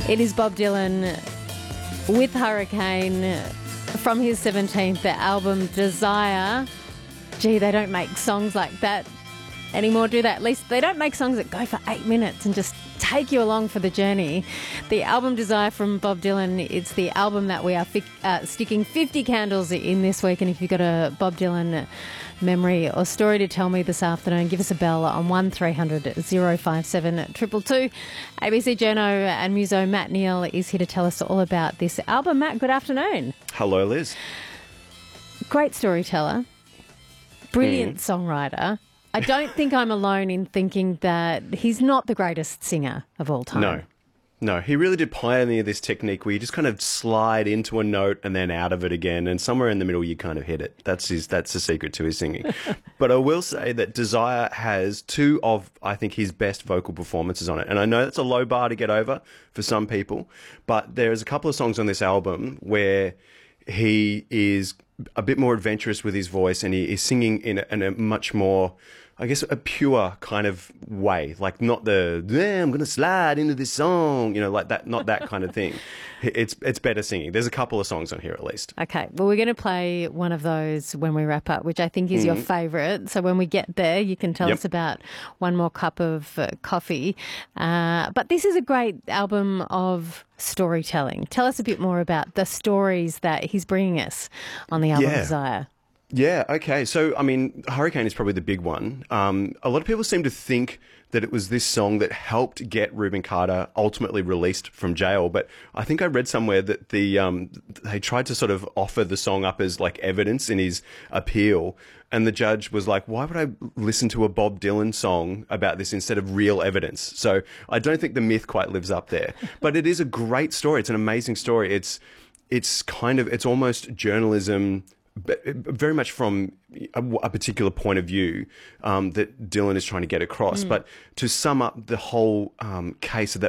It is Bob Dylan with Hurricane from his 17th album, Desire. Gee, they don't make songs like that anymore, do they? At least they don't make songs that go for 8 minutes and just take you along for the journey. The album Desire from Bob Dylan, it's the album that we are sticking 50 candles in this week. And if you've got a Bob Dylan memory or story to tell me this afternoon, give us a bell on 1300 057 222. ABC Journo and Muso Matt Neal is here to tell us all about this album. Matt, good afternoon. Hello, Liz. Great storyteller, brilliant songwriter. I don't think I'm alone in thinking that he's not the greatest singer of all time. No, he really did pioneer this technique where you just kind of slide into a note and then out of it again, and somewhere in the middle you kind of hit it. That's the secret to his singing. But I will say that Desire has two of, I think, his best vocal performances on it. And I know that's a low bar to get over for some people, but there's a couple of songs on this album where he is a bit more adventurous with his voice, and he is singing in a much more, I guess, a pure kind of way, like not the, yeah, I'm going to slide into this song, like that, not that kind of thing. It's better singing. There's a couple of songs on here at least. Okay. Well, we're going to play one of those when we wrap up, which I think is your favourite. So when we get there, you can tell us about One More Cup of Coffee. But this is a great album of storytelling. Tell us a bit more about the stories that he's bringing us on the album Desire. Yeah, okay. So, I mean, Hurricane is probably the big one. A lot of people seem to think that it was this song that helped get Reuben Carter ultimately released from jail. But I think I read somewhere that they tried to sort of offer the song up as like evidence in his appeal. And the judge was like, why would I listen to a Bob Dylan song about this instead of real evidence? So I don't think the myth quite lives up there. But it is a great story. It's an amazing story. It's almost journalism, but very much from a particular point of view that Dylan is trying to get across. But to sum up the whole case of